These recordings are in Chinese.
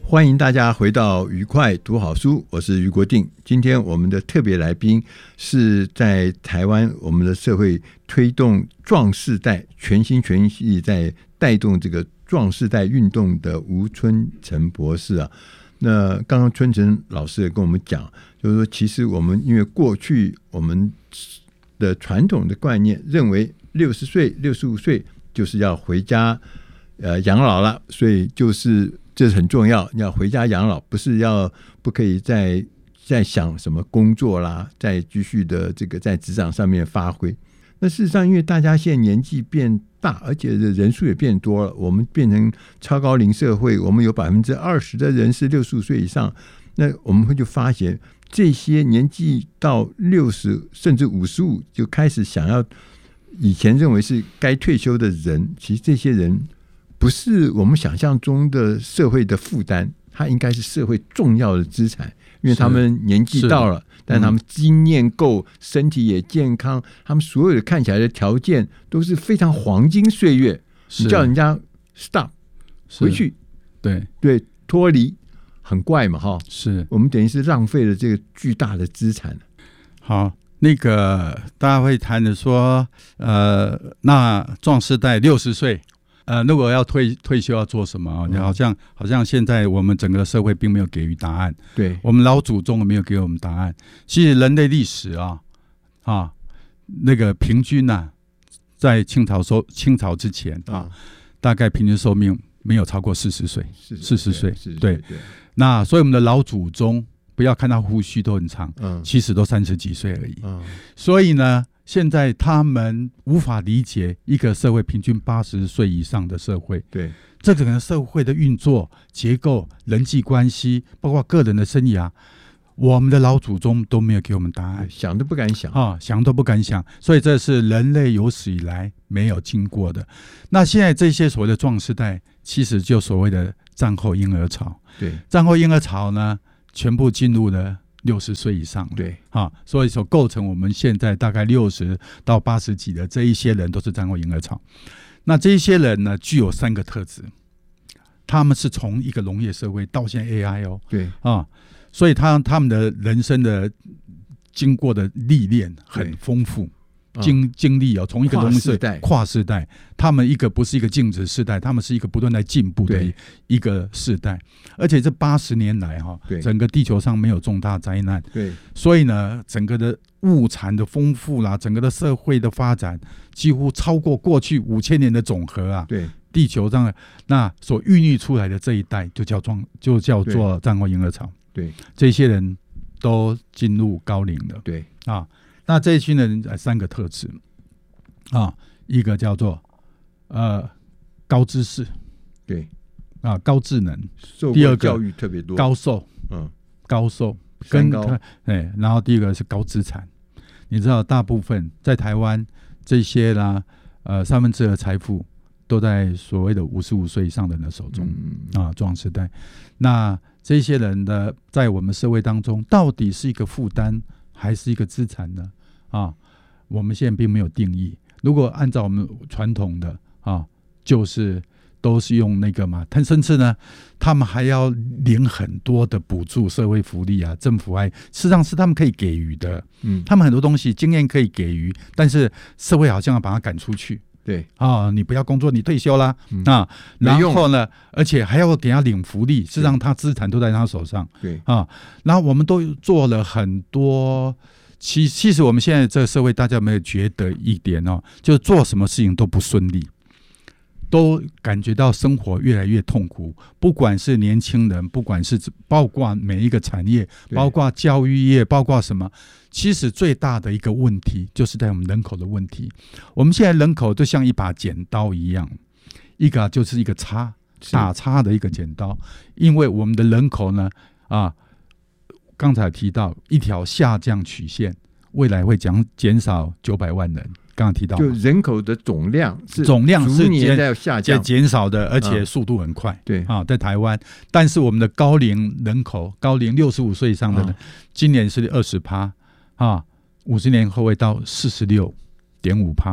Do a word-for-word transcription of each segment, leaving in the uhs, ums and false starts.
欢迎大家回到愉快读好书，我是余国定。今天我们的特别来宾是在台湾我们的社会推动壮世代，全心全意在带动这个壮世代运动的吴春成博士啊。那刚刚春成老师也跟我们讲，就是说其实我们因为过去我们的传统的观念认为六十岁六十五岁就是要回家呃养老了，所以就是这是很重要，要回家养老，不是要不可以再再想什么工作啦，再继续的这个在职场上面发挥。那事实上，因为大家现在年纪变大，而且人数也变多了，我们变成超高龄社会，我们有百分之二十的人是六十五岁以上。那我们会就发现，这些年纪到六十甚至五十五就开始想要以前认为是该退休的人，其实这些人不是我们想象中的社会的负担，它应该是社会重要的资产，因为他们年纪到了，但他们经验够，身体也健康，他们所有的看起来的条件都是非常黄金岁月。你叫人家 stop 回去， 对对，脱离很怪嘛，哈， 是我们等于是浪费了这个巨大的资产。 好，那个大家会谈的说，呃，那壮世代六十岁。呃，如果要退退休要做什么？嗯、好像好像现在我们整个社会并没有给予答案。 对， 我们老祖宗没有给我们答案。其实人类历史啊，啊，那个平均啊，在清朝收清朝之前啊，嗯、大概平均寿命没有超过四十岁，四十岁。对，对那所以我们的老祖宗不要看他胡须都很长，嗯，其实都三十几岁而已。嗯，所以呢。现在他们无法理解一个社会平均八十岁以上的社会， 对这整个社会的运作结构、人际关系，包括个人的生涯，我们的老祖宗都没有给我们答案， 想都不敢想啊，想都不敢想。所以这是人类有史以来没有经过的。那现在这些所谓的壮世代，其实就所谓的战后婴儿潮。 对， 战后婴儿潮呢，全部进入了六十岁以上， 对啊，所以说构成我们现在大概六十到八十几的这一些人都是战后婴儿潮。那这一些人呢，具有三个特质，他们是从一个农业社会到现在 A I 哦， 对啊，所以他他们的人生的经过的历练很丰富。经经历哦，从一个农业世代跨世代，他们一个不是一个静止世代，他们是一个不断在进步的一个世代。而且这八十年来哈，整个地球上没有重大灾难， 对， 所以呢，整个的物产的丰富啦，整个的社会的发展几乎超过过去五千年的总和啊。 对， 地球上那所孕育出来的这一代就叫壮，就叫做战后婴儿潮。 对， 这些人都进入高龄了。 对啊。那这一群人三个特质啊，一个叫做呃高知识， 对啊高智能， 第二个教育特别多， 高寿， 嗯， 高寿跟高， 哎，然后第一个是高资产。你知道，大部分在台湾这些啦，呃，三分之二财富都在所谓的五十五岁以上的人的手中，嗯、啊，壮世代。那这些人的在我们社会当中，到底是一个负担还是一个资产呢？啊，我们现在并没有定义。如果按照我们传统的啊，就是都是用那个嘛，但甚至呢，他们还要领很多的补助、社会福利啊，政府还事实上是他们可以给予的。嗯，他们很多东西经验可以给予，但是社会好像要把他赶出去。 对啊，你不要工作，你退休啦、嗯、啊，然后呢，而且还要给他领福利，是让他资产都在他手上。 对啊，然后我们都做了很多。其其实我们现在这个社会，大家有没有觉得一点哦？就是做什么事情都不顺利，都感觉到生活越来越痛苦。不管是年轻人，不管是包括每一个产业，包括教育业，包括什么，其实最大的一个问题就是在我们人口的问题。我们现在人口就像一把剪刀一样，一个就是一个叉，打叉的一个剪刀，因为我们的人口呢，啊。刚才提到一条下降曲线，未来会减减少九百万人。刚刚提到， 就人口的总量是总量是年在下降减少的，而且速度很快。嗯、对啊，在台湾，但是我们的高龄人口，高龄六十五岁以上的人，嗯、今年是二十趴啊，五十年后会到四十六点五趴。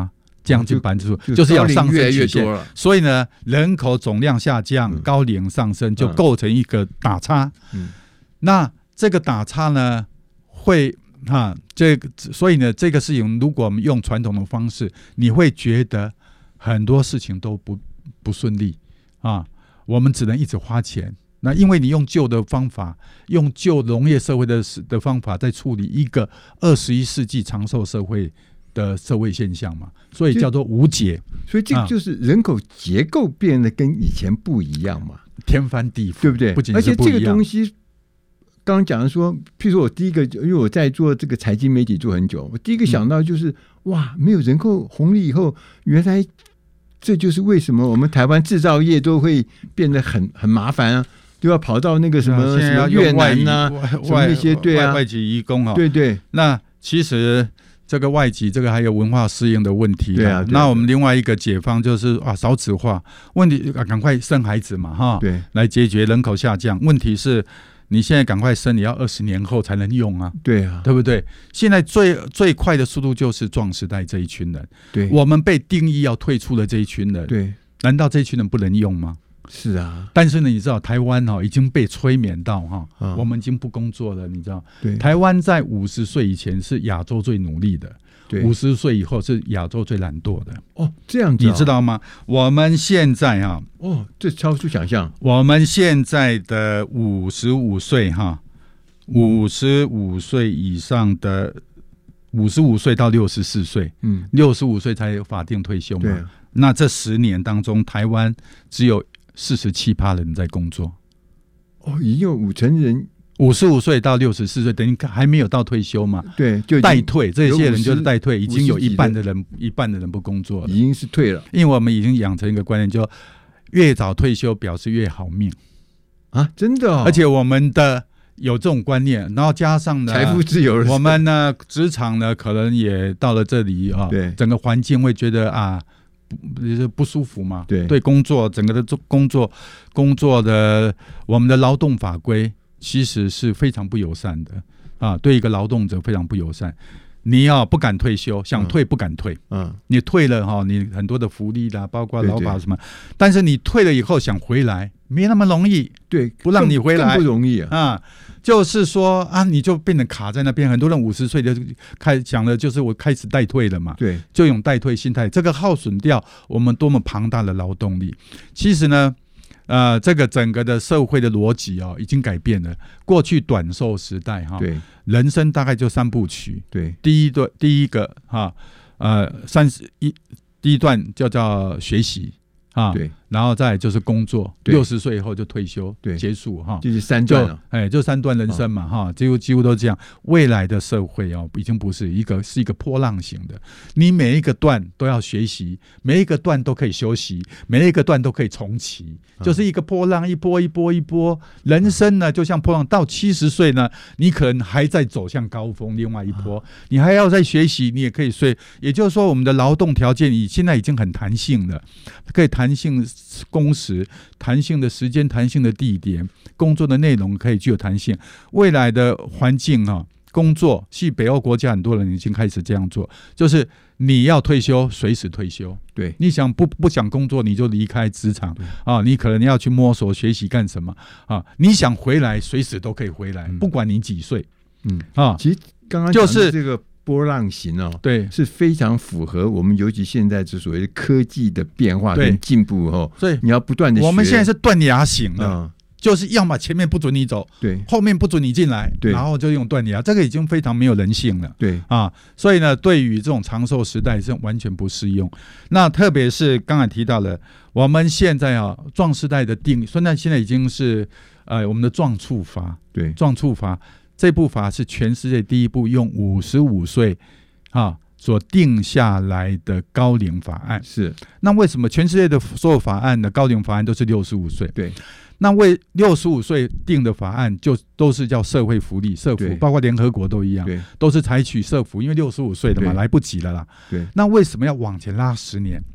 将近百分之十五，就是要上升曲线。 越来越多了， 所以呢，人口总量下降， 嗯、 高龄上升，就构成一个打叉。 嗯， 那这个打叉呢，会啊，这个所以呢，这个事情如果我们用传统的方式，你会觉得很多事情都不不顺利啊，我们只能一直花钱。那因为你用旧的方法，用旧农业社会 的, 的方法在处理一个二十一世纪长寿社会的社会现象嘛，所以叫做无解。 所以这个就是人口结构变得跟以前不一样嘛， 天翻地覆， 对不对？ 不仅是不一样。 而且这个东西，刚刚讲的说，譬如说我第一个，因为我在做这个财经媒体做很久，我第一个想到就是，嗯、哇，没有人口红利以后，原来这就是为什么我们台湾制造业都会变得很很麻烦啊。就要跑到那个什么什么越南啊，什么那些对啊， 外籍移工啊， 对对。 那其实这个外籍，这个还有文化适应的问题。 对啊。 那我们另外一个解方就是啊，少子化问题，赶快生孩子嘛，哈， 对， 来解决人口下降问题。是你现在赶快生，你要二十年后才能用啊， 对啊， 对不对？现在最最快的速度就是壮世代这一群人， 对， 我们被定义要退出的这一群人， 对， 难道这一群人不能用吗？ 是啊， 但是呢，你知道台湾哈、哦、已经被催眠到哈、哦嗯，我们已经不工作了，你知道？ 对， 台湾在五十岁以前是亚洲最努力的，五十岁以后是亚洲最懒惰的。 哦，这样子、哦， 你知道吗？我们现在哈、啊， 哦，这超出想象。 我们现在的五十五岁哈，五十五岁以上的，五十五岁到六十四岁，嗯，六十五岁才有法定退休嘛。 对、啊， 那这十年当中，台湾只有四十七趴人在工作， 哦，已经有五成人五十五岁到六十四岁，等于还没有到退休嘛？ 对，就待退，这些人就是待退，已经有一半的人，一半的人不工作了， 已经是退了。 因为我们已经养成一个观念，就越早退休表示越好命啊，真的、哦。 而且我们的有这种观念，然后加上呢， 财富自由了， 我们呢，职场呢，可能也到了这里啊， 对， 整个环境会觉得啊。不, 不舒服嘛？ 对， 对工作整个的工作工作的我们的劳动法规其实是非常不友善的啊，对一个劳动者非常不友善。你要不敢退休，想退不敢退，嗯，你退了哈，你很多的福利啦，包括劳保什么，对对，但是你退了以后想回来没那么容易， 对， 不让你回来更不容易啊。 啊就是说啊，你就变得卡在那边。很多人五十岁的开讲的就是我开始待退了嘛， 对， 就用待退心态，这个耗损掉我们多么庞大的劳动力。其实呢，呃，这个整个的社会的逻辑哦，已经改变了。过去短寿时代哈， 对， 人生大概就三部曲， 对， 第一段第一个哈，呃，三十一第一段叫叫学习。啊， 对， 然后再来就是工作，六十岁以后就退休， 对， 结束哈， 就是三段了， 哎，就三段人生嘛，哈、哦，几乎几乎都这样。未来的社会哦，已经不是一个是一个波浪型的，你每一个段都要学习，每一个段都可以休息，每一个段都可以重启，就是一个波浪，一波一波一波。人生呢，就像波浪，到七十岁呢，你可能还在走向高峰，另外一波，你还要再学习，你也可以睡。也就是说，我们的劳动条件已现在已经很弹性了，可以弹。弹性工时、弹性的时间、弹性的地点，工作的内容可以具有弹性。未来的环境啊，工作，系北欧国家很多人已经开始这样做，就是你要退休，随时退休。 对， 你想不不想工作，你就离开职场啊。你可能要去摸索学习干什么啊？你想回来，随时都可以回来，嗯、不管你几岁。 嗯啊，其实刚刚就是这个。波浪形哦， 对， 是非常符合我们，尤其现在这所谓的科技的变化跟进步哦。 所以你要不断的学， 我们现在是断崖型的、 嗯， 就是要么前面不准你走， 对， 后面不准你进来， 对， 然后就用断崖，这个已经非常没有人性了， 对啊，所以呢，对于这种长寿时代是完全不适用。那特别是刚才提到了，我们现在啊，壮世代的定义，现在现在已经是呃我们的壮促法， 对， 壮促法这部法是全世界第一部用五十五岁。啊，所定下来的高龄法案是， 那为什么全世界的所有法案的高龄法案都是六十五岁？ 对， 那为六十五岁定的法案就都是叫社会福利社福，包括联合国都一样，都是采取社福，因为六十五岁的嘛，来不及了啦。 对， 那为什么要往前拉十年？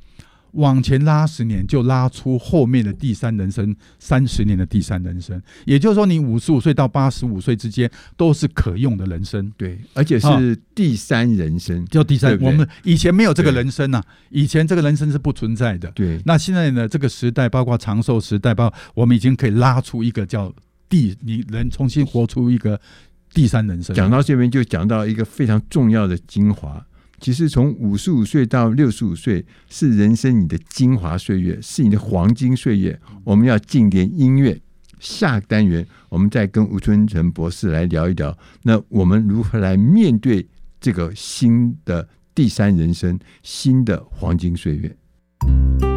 往前拉十年，就拉出后面的第三人生，三十年的第三人生。也就是说，你五十五岁到八十五岁之间都是可用的人生。 对，而且是第三人生， 就第三。 对不对？ 我们以前没有这个人生啊，以前这个人生是不存在的。 对， 那现在呢？这个时代，包括长寿时代，包括我们已经可以拉出一个叫第，你人重新活出一个第三人生。 讲到这边就讲到一个非常重要的精华。其实从五十五岁到六十五岁是人生你的精华岁月，是你的黄金岁月。我们要进点音乐，下个单元我们再跟吴春成博士来聊一聊，那我们如何来面对这个新的第三人生，新的黄金岁月。